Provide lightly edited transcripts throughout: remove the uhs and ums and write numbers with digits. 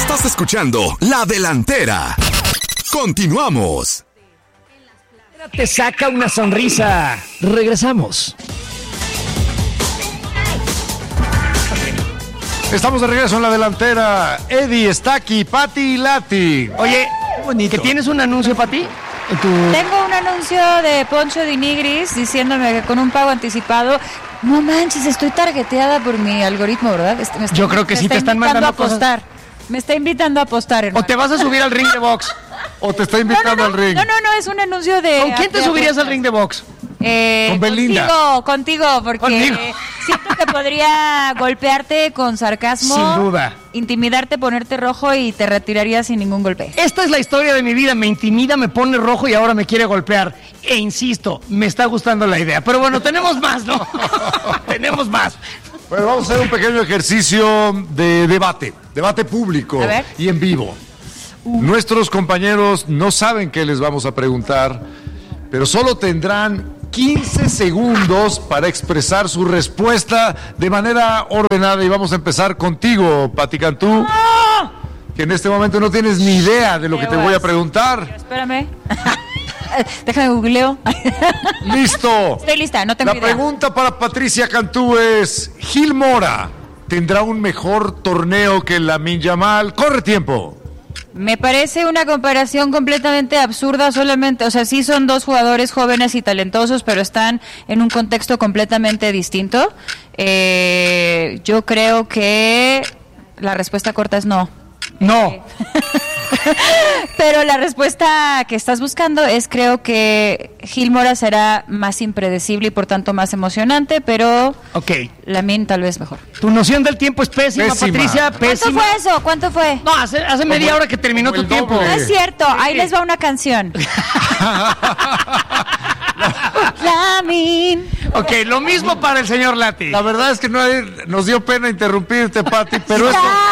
Estás escuchando La Delantera. Continuamos. Te saca una sonrisa. Regresamos. Estamos de regreso en La Delantera. Eddie está aquí, Pati Lati. Oye, ¿que tienes un anuncio para ti? Tengo un anuncio de Poncho de Nigris diciéndome que con un pago anticipado, no manches, estoy targeteada por mi algoritmo, ¿verdad? Yo creo que sí te están mandando a apostar. Me está invitando a apostar, hermano. O te vas a subir al ring de box. O te está invitando al ring. No, es un anuncio de... ¿Con quién te subirías al ring de box? Con Belinda. Contigo, porque siento que podría golpearte con sarcasmo. Sin duda. Intimidarte, ponerte rojo y te retirarías sin ningún golpe. Esta es la historia de mi vida. Me intimida, me pone rojo y ahora me quiere golpear. E insisto, me está gustando la idea. Pero bueno, tenemos más, ¿no? Tenemos más. Bueno, vamos a hacer un pequeño ejercicio de debate público y en vivo. Nuestros compañeros no saben qué les vamos a preguntar, pero solo tendrán 15 segundos para expresar su respuesta de manera ordenada. Y vamos a empezar contigo, Pati Cantú, que en este momento no tienes ni idea de lo que te voy a preguntar. Espérame. Déjame googleo. ¡Listo! Estoy lista, no tengo idea. La pregunta para Patricia Cantú es: ¿Gil Mora tendrá un mejor torneo que Lamine Yamal? ¡Corre tiempo! Me parece una comparación completamente absurda solamente, o sea, sí son dos jugadores jóvenes y talentosos, pero están en un contexto completamente distinto. Yo creo que la respuesta corta es no. No. Pero la respuesta que estás buscando es, creo que Gil Mora será más impredecible y por tanto más emocionante, pero Lamine tal vez mejor. Tu noción del tiempo es pésima. Patricia, pésima. ¿Cuánto fue eso? ¿Cuánto fue? No, hace media hora que terminó tu tiempo. No es cierto, ahí les va una canción. Lamine. Ok, lo mismo para el señor Lati. La verdad es que nos dio pena interrumpirte, Pati, pero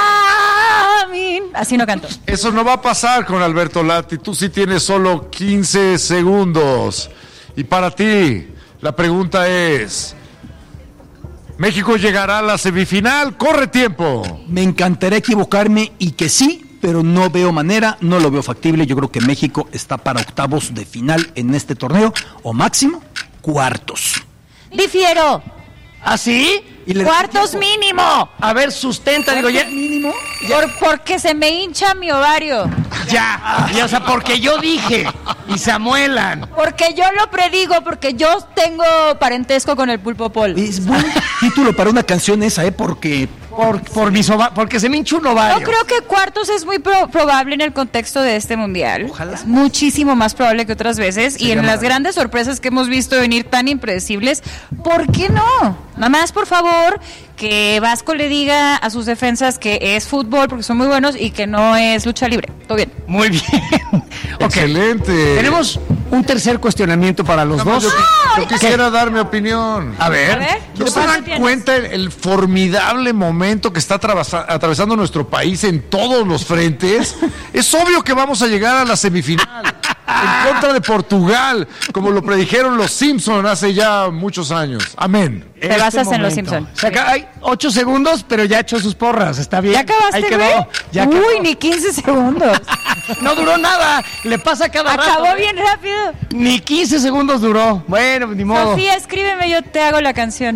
así no canto. Eso no va a pasar con Alberto Lati. Tú sí tienes solo 15 segundos. Y para ti, la pregunta es: ¿México llegará a la semifinal? ¡Corre tiempo! Me encantaría equivocarme y que sí, pero no veo manera, no lo veo factible. Yo creo que México está para octavos de final en este torneo, o máximo, cuartos. Difiero. ¿Ah, sí? Cuartos mínimo. A ver, sustenta, digo ya. Mínimo. Porque se me hincha mi ovario. Ya, o sea, porque yo dije y se amuelan. Porque yo lo predigo, porque yo tengo parentesco con el Pulpo Paul. Es buen título para una canción esa, porque porque se me hincha un ovario. Yo creo que cuartos es muy probable en el contexto de este mundial. Ojalá. Es muchísimo más probable que otras veces. Y en las grandes sorpresas que hemos visto venir tan impredecibles, ¿por qué no? Nada más, por favor, que Vasco le diga a sus defensas que es fútbol porque son muy buenos y que no es lucha libre. Todo bien. Muy bien. Excelente. Tenemos un tercer cuestionamiento para los dos. Yo quisiera dar mi opinión. A ver. ¿No se dan cuenta el formidable momento que está atravesando nuestro país en todos los frentes? Es obvio que vamos a llegar a la semifinal en contra de Portugal, como lo predijeron los Simpson hace ya muchos años. Amén. Te basas en los Simpson. O sea, acá hay 8 segundos, pero ya echó sus porras. Está bien. ¿Ya acabaste, ahí quedó. Ya Uy, quedó. ni 15 segundos. No duró nada. Le pasa cada rato. Acabó bien rápido. Ni 15 segundos duró. Bueno, ni modo. Sofía, escríbeme, yo te hago la canción.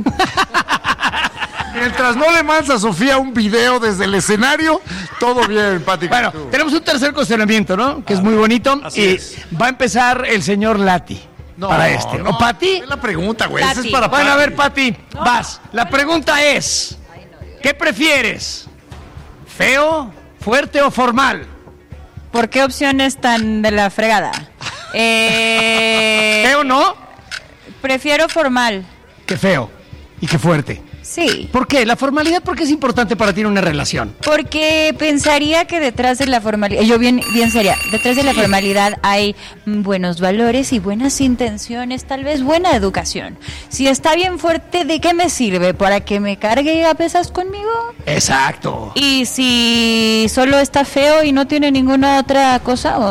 Mientras no le mandas a Sofía un video desde el escenario, todo bien, Pati. Bueno, tenemos un tercer cuestionamiento, ¿no? Que es muy bonito. Y va a empezar el señor Lati. Para este. ¿O Pati? Es la pregunta, güey. Esa es para Bueno, Pati. a ver, Pati, vas. La pregunta es: ¿qué prefieres? ¿Feo, fuerte o formal? ¿Por qué opciones tan de la fregada? ¿Feo no? Prefiero formal. Qué feo y qué fuerte. Sí. ¿Por qué? ¿La formalidad por qué es importante para ti en una relación? Porque pensaría que detrás de la formalidad, yo bien seria, detrás de la formalidad hay buenos valores y buenas intenciones, tal vez buena educación. Si está bien fuerte, ¿de qué me sirve? ¿Para que me cargue a pesas conmigo? Exacto. Y si solo está feo y no tiene ninguna otra cosa,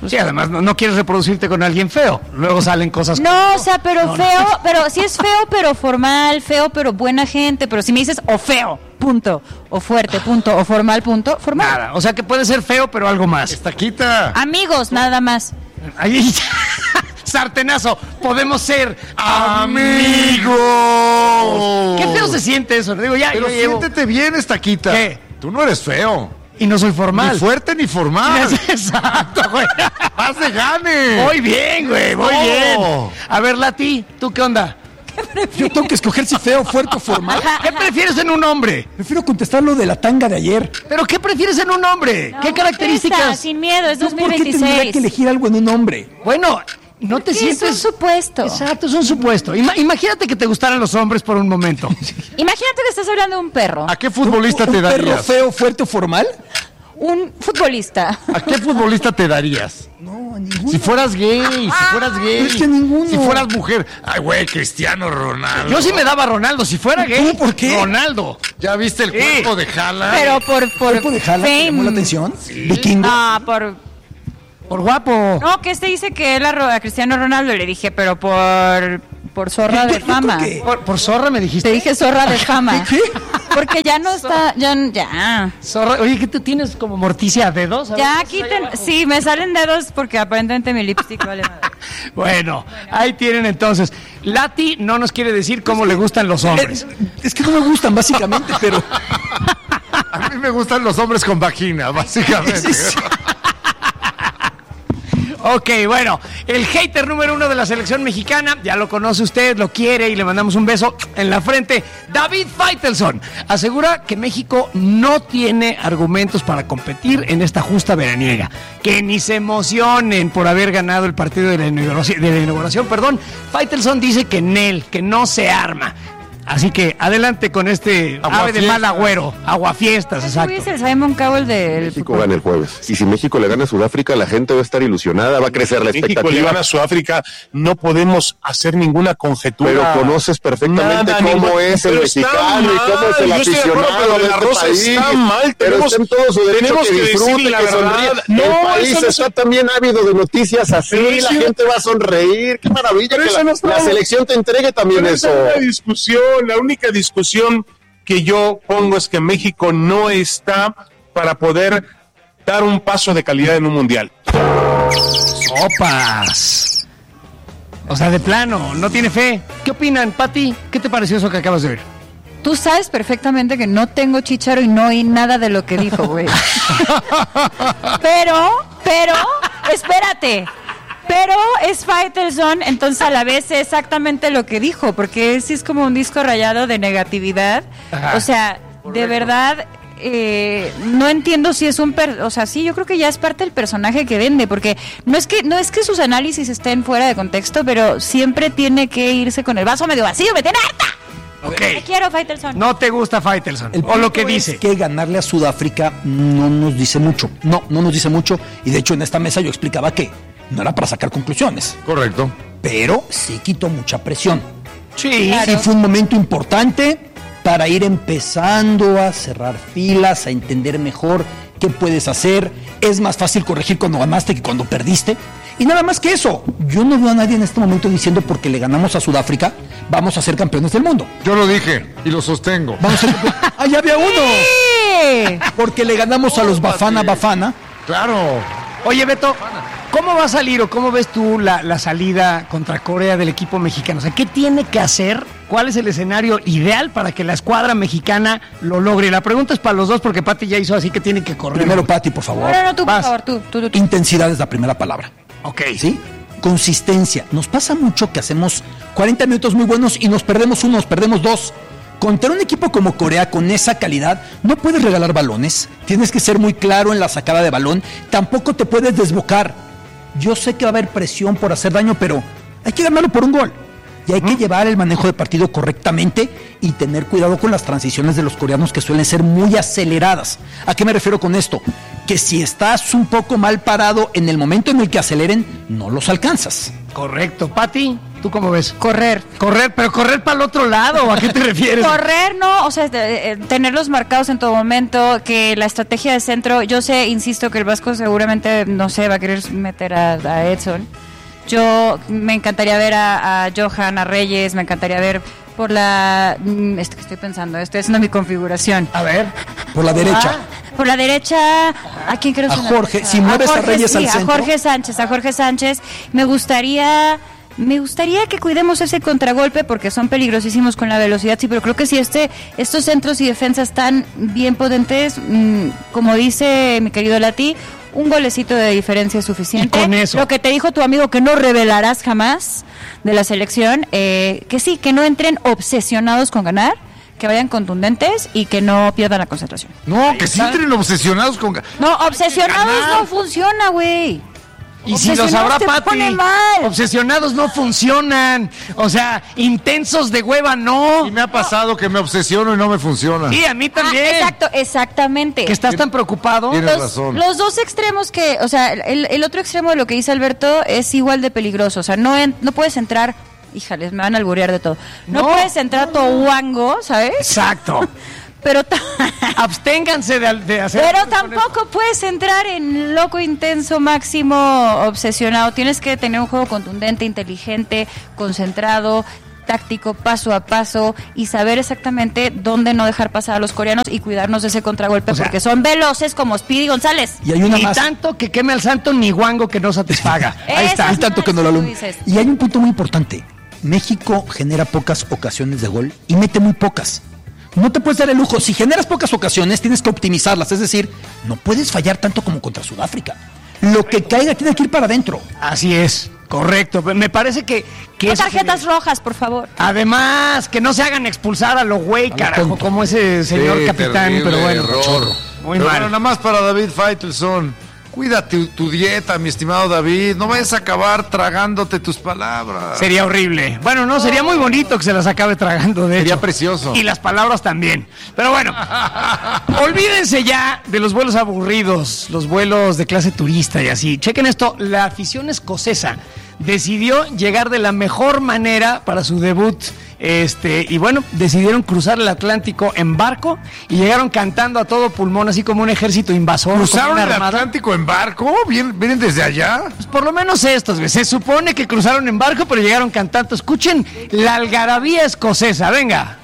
Sí, además no quieres reproducirte con alguien feo. Luego salen cosas... No, o sea, pero pero sí es feo, pero formal, feo, pero buena gente. Pero si me dices o feo, punto, o fuerte, punto, o formal, punto, formal. Nada, o sea que puede ser feo, pero algo más. Estaquita. Amigos, nada más. Ahí... Sartenazo, podemos ser amigos. Qué feo se siente eso. Digo, ya, pero siéntete bien, Estaquita. ¿Qué? Tú no eres feo. Y no soy formal. Ni fuerte ni formal. Exacto, güey. ¡Haz de gane! Muy bien, güey, muy bien. A ver, Lati, ¿tú qué onda? Yo tengo que escoger si feo, fuerte o formal. ¿Qué prefieres en un hombre? Prefiero contestar lo de la tanga de ayer. ¿Pero qué prefieres en un hombre? ¿Qué características? Contesta, sin miedo, es ¿Por qué tendría 2026. que elegir algo en un hombre? Bueno, no te sientes... Es un supuesto. Exacto, es un supuesto. Imagínate que te gustaran los hombres por un momento. Imagínate que estás hablando de un perro. ¿A qué futbolista te ¿Un perro darías? feo, fuerte o formal? Un futbolista. ¿A qué futbolista te darías? No, a ninguno. Si fueras gay, Es que ninguno. Si fueras mujer. Ay, güey, Cristiano Ronaldo. Yo sí me daba a Ronaldo, si fuera gay. ¿Por qué? Ronaldo. ¿Ya viste el cuerpo de Haaland? Pero por ¿Cuerpo de Haaland te llamó la fame. atención? Vikingo. Ah, por... Por guapo. No, que dice que él a Cristiano Ronaldo. Le dije, pero por zorra de Yo fama. creo que- Por zorra me dijiste. Te dije zorra de fama. ¿Qué? Porque ya no está, ya. Zorra. Oye, ¿qué tú tienes como morticia de dedos? A ver, Ya ¿qué pasa ahí quiten, abajo? sí, me salen dedos porque aparentemente mi lipstick vale madre. Bueno, ahí tienen entonces. Lati no nos quiere decir cómo le gustan los hombres. Es que no me gustan, básicamente, pero... A mí me gustan los hombres con vagina, básicamente. Ok, bueno, el hater número 1 de la selección mexicana, ya lo conoce usted, lo quiere y le mandamos un beso en la frente. David Faitelson asegura que México no tiene argumentos para competir en esta justa veraniega. Que ni se emocionen por haber ganado el partido de la inauguración. Faitelson dice que que no se arma. Así que adelante con este ave de mal agüero, aguafiestas, exacto. Es el Simon Cowell del México gana el jueves. Y si México le gana a Sudáfrica, la gente va a estar ilusionada, va a crecer la México expectativa. le gana a Sudáfrica, no podemos hacer ninguna conjetura. Pero conoces perfectamente cómo es el mexicano y cómo es el aficionado de este país. Está mal, Pero está en todo su derecho tenemos que que disfrute, decir la que verdad. sonríe. No, el país eso no está también ávido de noticias así, Pero la eso- gente va a sonreír. Qué maravilla Pero que eso la, no está- la selección te entregue también Pero eso. esa es la única discusión que yo pongo es que México no está para poder dar un paso de calidad en un mundial. Sopas. O sea, de plano, no tiene fe. ¿Qué opinan, Pati? ¿Qué te pareció eso que acabas de ver? Tú sabes perfectamente que no tengo chícharo y no oí nada de lo que dijo, güey. pero, espérate. Pero es Faitelson, entonces a la vez es exactamente lo que dijo, porque él sí es como un disco rayado de negatividad. Ajá. O sea, de verdad, no entiendo si es o sea, sí, yo creo que ya es parte del personaje que vende, porque no es que sus análisis estén fuera de contexto, pero siempre tiene que irse con el vaso medio vacío, me tiene harta. Ok. Te quiero, Faitelson. No te gusta Faitelson. El O lo que punto dice. es que ganarle a Sudáfrica no nos dice mucho. No nos dice mucho. Y de hecho en esta mesa yo explicaba que no era para sacar conclusiones. Correcto. Pero sí quitó mucha presión. Sí. Claro. Y fue un momento importante para ir empezando a cerrar filas, a entender mejor qué puedes hacer. Es más fácil corregir cuando ganaste que cuando perdiste. Y nada más que eso, yo no veo a nadie en este momento diciendo porque le ganamos a Sudáfrica, vamos a ser campeones del mundo. Yo lo dije y lo sostengo. Vamos a ser campeones. ¡Ah, ya había uno! ¡Sí! Porque le ganamos a los Bafana. Claro. Oye, Beto, ¿cómo va a salir o cómo ves tú la salida contra Corea del equipo mexicano? O sea, ¿qué tiene que hacer? ¿Cuál es el escenario ideal para que la escuadra mexicana lo logre? La pregunta es para los dos porque Pati ya hizo así que tiene que correr. Primero, Pati, por favor. No, tú, por Vas. favor, tú. Intensidad es la primera palabra. Ok. ¿Sí? Consistencia. Nos pasa mucho que hacemos 40 minutos muy buenos y nos perdemos uno, nos perdemos dos. Contra un equipo como Corea con esa calidad, no puedes regalar balones. Tienes que ser muy claro en la sacada de balón. Tampoco te puedes desbocar. Yo sé que va a haber presión por hacer daño, pero hay que ganarlo por un gol. Y hay que llevar el manejo de partido correctamente y tener cuidado con las transiciones de los coreanos que suelen ser muy aceleradas. ¿A qué me refiero con esto? que si estás un poco mal parado en el momento en el que aceleren, no los alcanzas. Correcto. Pati, ¿tú cómo ves? Correr, pero correr para el otro lado, ¿a qué te refieres? Correr, no, o sea, tenerlos marcados en todo momento, que la estrategia de centro, yo sé, insisto, que el Vasco seguramente, no sé, va a querer meter a Edson. Yo me encantaría ver a Johan, a Reyes, me encantaría ver por la... Esto que estoy pensando, estoy haciendo mi configuración. A ver. Por la derecha. Por la derecha, ¿a quién creo que A Jorge, si mueves a Reyes al centro. A Jorge Sánchez. Me gustaría que cuidemos ese contragolpe porque son peligrosísimos con la velocidad, sí, pero creo que si estos centros y defensas están bien potentes, como dice mi querido Lati, un golecito de diferencia es suficiente. Y con eso. Lo que te dijo tu amigo que no revelarás jamás de la selección, que sí, que no entren obsesionados con ganar, que vayan contundentes y que no pierdan la concentración. No, que sí entren obsesionados con... No, obsesionados no funciona, güey. Y si lo sabrá Pati, mal. obsesionados no funcionan. O sea, intensos de hueva no. Y me ha pasado que me obsesiono y no me funciona. Sí, a mí también. Exactamente. Que estás tan preocupado. Tienes razón. Los dos extremos que, o sea, el otro extremo de lo que dice Alberto es igual de peligroso. O sea, no puedes entrar, híjales, me van a alburear de todo. No puedes entrar todo guango, ¿sabes? Exacto. Pero absténganse de hacer. Pero tampoco puedes entrar en loco, intenso, máximo, obsesionado. Tienes que tener un juego contundente, inteligente, concentrado, táctico, paso a paso, y saber exactamente dónde no dejar pasar a los coreanos y cuidarnos de ese contragolpe, porque son veloces como Speedy González. Y hay una ni más. Tanto que queme al santo ni guango que no satisfaga. Ahí está, hay tanto que no lo alumbre. dices. Y hay un punto muy importante. México genera pocas ocasiones de gol y mete muy pocas. No te puedes dar el lujo. Si generas pocas ocasiones, tienes que optimizarlas. Es decir, no puedes fallar tanto como contra Sudáfrica. Lo que caiga tiene que ir para adentro. Así es, correcto. Me parece que no tarjetas rojas, por favor. Además, que no se hagan expulsar a lo güey, carajo, como ese señor capitán. Terrible, pero bueno, error. Muy pero mal. Bueno, nada más para David Faitelson. Cuídate tu dieta, mi estimado David. No vayas a acabar tragándote tus palabras. Sería horrible. Bueno, no, sería muy bonito que se las acabe tragando, de hecho. Sería precioso. Y las palabras también. Pero bueno, olvídense ya de los vuelos aburridos, los vuelos de clase turista y así. Chequen esto, la afición escocesa decidió llegar de la mejor manera para su debut. Y bueno, decidieron cruzar el Atlántico en barco y llegaron cantando a todo pulmón, así como un ejército invasor. ¿Cruzaron el Atlántico en barco? ¿Vienen desde allá? Pues por lo menos estos, ¿ves? Se supone que cruzaron en barco, pero llegaron cantando. Escuchen la algarabía escocesa, venga.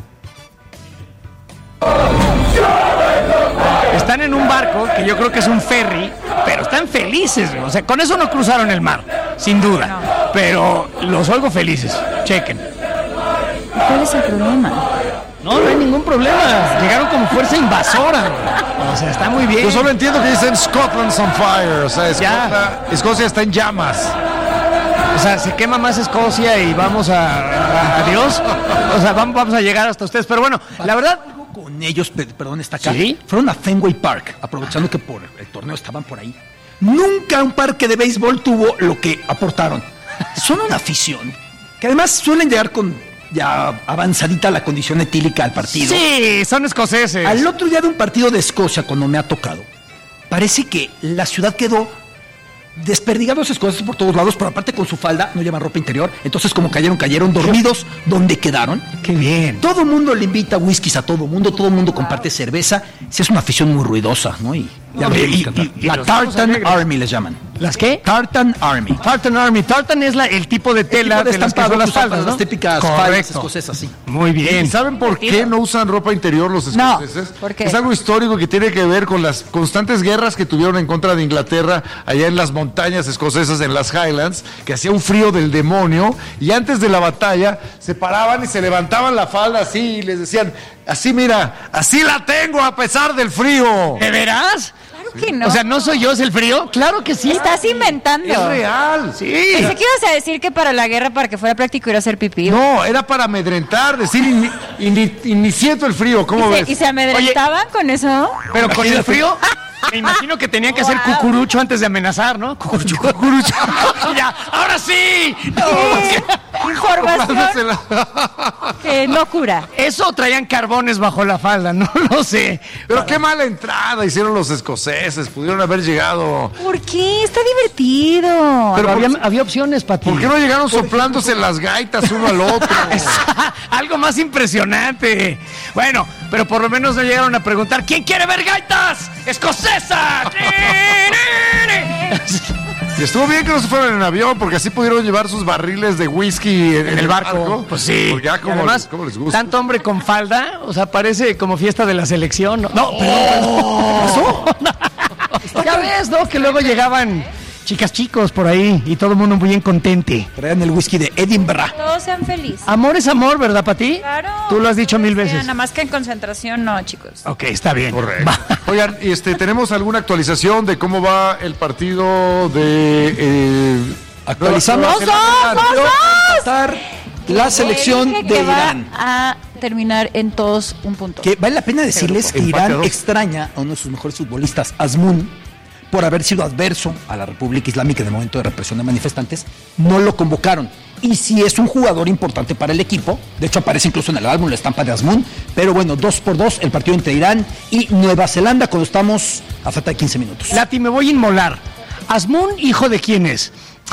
Están en un barco, que yo creo que es un ferry, pero están felices, ¿no? O sea, con eso no cruzaron el mar, sin duda. No. Pero los oigo felices, chequen. ¿Cuál es el problema? No hay ningún problema. Llegaron como fuerza invasora. O sea, está muy bien. Yo solo entiendo que dicen Scotland's on fire. O sea, Escocia está en llamas. O sea, se quema más Escocia y vamos a Dios. O sea, vamos a llegar hasta ustedes. Pero bueno, la verdad... Con ellos, perdón, está acá. ¿Sí? Fueron a Fenway Park, aprovechando que por el torneo estaban por ahí. Nunca un parque de béisbol tuvo lo que aportaron. Son una afición que además suelen llegar con ya avanzadita la condición etílica al partido. Sí, son escoceses. Al otro día de un partido de Escocia, cuando me ha tocado, parece que la ciudad quedó desperdigados escoceses por todos lados, pero aparte con su falda, no llevan ropa interior, entonces como cayeron dormidos donde quedaron. Qué bien. Todo el mundo le invita whiskies a todo el mundo comparte cerveza. Sí, es una afición muy ruidosa, ¿no? Y la Tartan Army les llaman. ¿Las qué? Tartan Army. Tartan Army. Tartan es el tipo de tela de las que son las faldas, ¿no? Las típicas faldas escocesas, sí. Muy bien. ¿Y saben por qué no usan ropa interior los escoceses? ¿Por qué? Es algo histórico que tiene que ver con las constantes guerras que tuvieron en contra de Inglaterra allá en las montañas escocesas, en las Highlands, que hacía un frío del demonio, y antes de la batalla se paraban y se levantaban la falda así y les decían, así mira, así la tengo a pesar del frío. ¿De veras? Claro que no. O sea, ¿no soy yo, es el frío? Claro que sí. Estás inventando. Es real. Sí. Pensé que ibas a decir que para la guerra, para que fuera práctico ir a hacer pipí. No, era para amedrentar, decir iniciando el frío, ¿cómo ves? ¿Y se amedrentaban con eso? Pero con el frío, Me imagino que tenían que hacer cucurucho antes de amenazar, ¿no? Cucurucho. Ya, ahora sí. Información que no cura. Eso traían carbones bajo la falda, no lo sé. Pero qué mala entrada hicieron los escoceses. Pudieron haber llegado. ¿Por qué? Está divertido. Pero había opciones, Pati. ¿Por qué no llegaron soplándose las gaitas uno al otro? Algo más impresionante. Bueno, pero por lo menos no llegaron a preguntar ¿quién quiere ver gaitas? ¡Escocesa! Y estuvo bien que no se fueran en avión, porque así pudieron llevar sus barriles de whisky en el barco. Pues sí. Porque ya como además, ¿cómo les gusta? Tanto hombre con falda, o sea, parece como fiesta de la selección. No, ¿pasó? Ya ves, ¿no? Que luego llegaban chicas chicos por ahí y todo el mundo muy bien contente. Traían el whisky de Edinburgh. Todos sean felices. Amor es amor, ¿verdad, Pati? Claro. Tú lo has dicho 1000 veces. Nada más que en concentración, no, chicos. Ok, está bien. Correcto. Oigan, ¿tenemos alguna actualización de cómo va el partido de... Actualizamos. La selección de Irán. Va a terminar en todos un punto. Que vale la pena decirles que Irán extraña a uno de sus mejores futbolistas, Azmoun, por haber sido adverso a la República Islámica en el momento de represión de manifestantes. No lo convocaron. Y sí es un jugador importante para el equipo. De hecho, aparece incluso en el álbum la estampa de Azmoun. Pero bueno, 2-2 el partido entre Irán y Nueva Zelanda cuando estamos a falta de 15 minutos. Lati, me voy a inmolar. ¿Azmoun, hijo de quién es?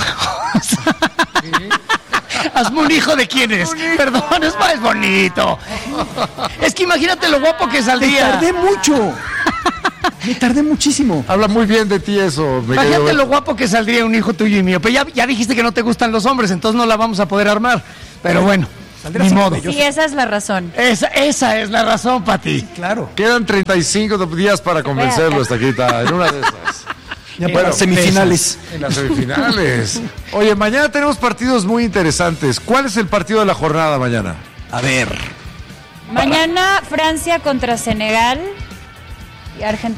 Azmoun, hijo de quién es. Perdón, es más bonito. Es que imagínate lo guapo que saldría. Me tardé mucho. Me tardé muchísimo. Habla muy bien de ti eso. Imagínate lo guapo que saldría un hijo tuyo y mío. Pero ya dijiste que no te gustan los hombres, entonces no la vamos a poder armar. Pero bueno, ni modo. Sí, esa es la razón. Esa es la razón, Pati. Claro. Quedan 35 días para convencerlo, Estaquita, en una de esas. Ya para semifinales. En las semifinales. Oye, mañana tenemos partidos muy interesantes. ¿Cuál es el partido de la jornada mañana? A ver. Mañana Francia contra Senegal y Argentina